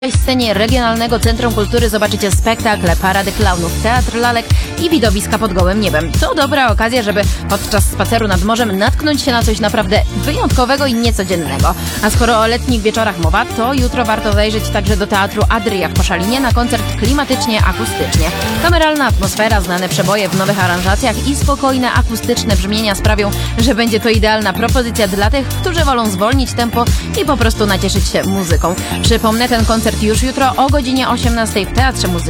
W scenie Regionalnego Centrum Kultury zobaczycie spektakle, parady klaunów, teatr lalek i widowiska pod gołym niebem. To dobra okazja, żeby podczas spaceru nad morzem natknąć się na coś naprawdę wyjątkowego i niecodziennego. A skoro o letnich wieczorach mowa, to jutro warto zajrzeć także do Teatru Adria w Koszalinie na koncert klimatycznie-akustycznie. Kameralna atmosfera, znane przeboje w nowych aranżacjach i spokojne akustyczne brzmienia sprawią, że będzie to idealna propozycja dla tych, którzy wolą zwolnić tempo i po prostu nacieszyć się muzyką. Przypomnę, ten koncert już jutro o godzinie 18 w Teatrze Muzycznym.